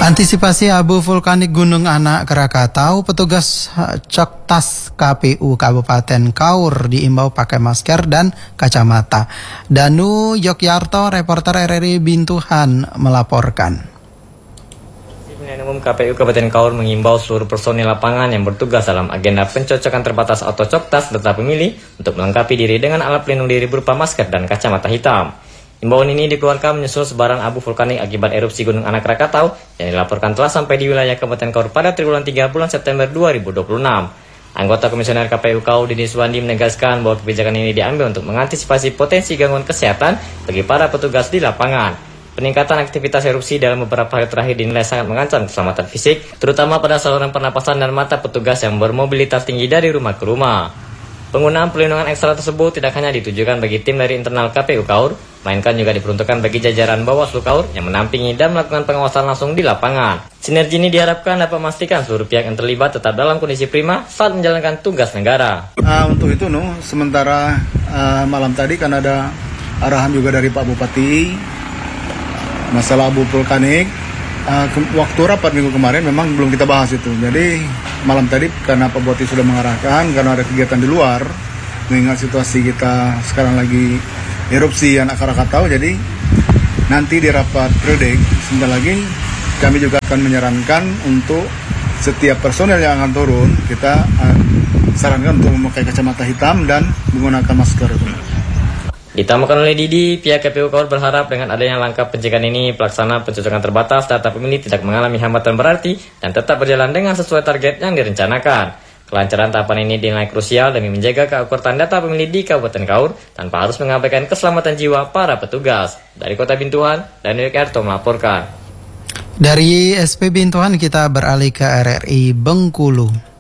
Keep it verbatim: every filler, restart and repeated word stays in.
Antisipasi abu vulkanik Gunung Anak Krakatau, petugas Coktas K P U Kabupaten Kaur diimbau pakai masker dan kacamata. Danu Yogyarto, reporter R R I Bintuhan melaporkan. Pemilihan Umum K P U Kabupaten Kaur mengimbau seluruh personil lapangan yang bertugas dalam agenda pencocokan terbatas atau Coktas data pemilih untuk melengkapi diri dengan alat pelindung diri berupa masker dan kacamata hitam. Imbauan ini dikeluarkan menyusul sebaran abu vulkanik akibat erupsi Gunung Anak Krakatau yang dilaporkan telah sampai di wilayah Kabupaten Kaur pada triwulan tiga bulan September dua ribu dua puluh enam. Anggota Komisioner K P U Kaur Didi Suwandi menegaskan bahwa kebijakan ini diambil untuk mengantisipasi potensi gangguan kesehatan bagi para petugas di lapangan. Peningkatan aktivitas erupsi dalam beberapa hari terakhir dinilai sangat mengancam keselamatan fisik, terutama pada saluran pernapasan dan mata petugas yang bermobilitas tinggi dari rumah ke rumah. Penggunaan perlindungan ekstra tersebut tidak hanya ditujukan bagi tim dari internal K P U Kaur, melainkan juga diperuntukkan bagi jajaran Bawaslu Kaur yang menampingi dan melakukan pengawasan langsung di lapangan. Sinergi ini diharapkan dapat memastikan seluruh pihak yang terlibat tetap dalam kondisi prima saat menjalankan tugas negara. Uh, untuk itu, no, sementara uh, malam tadi kan ada arahan juga dari Pak Bupati masalah abu vulkanik. Uh, ke- waktu rapat minggu kemarin memang belum kita bahas itu. Jadi malam tadi karena Pak Bupati sudah mengarahkan, karena ada kegiatan di luar, mengingat situasi kita sekarang lagi erupsi Anak Krakatau, jadi nanti di rapat periode sebentar lagi kami juga akan menyarankan untuk setiap personel yang akan turun, kita uh, sarankan untuk memakai kacamata hitam dan menggunakan masker. Ditambahkan oleh Didi, pihak K P U Kaur berharap dengan adanya langkah pencegahan ini, pelaksanaan pencocokan terbatas data pemilih tidak mengalami hambatan berarti dan tetap berjalan dengan sesuai target yang direncanakan. Kelancaran tahapan ini dinilai krusial demi menjaga keakuratan data pemilih di Kabupaten Kaur tanpa harus mengabaikan keselamatan jiwa para petugas. Dari Kota Bintuhan, Danu Yogyarto melaporkan. Dari S P Bintuhan kita beralih ke R R I Bengkulu.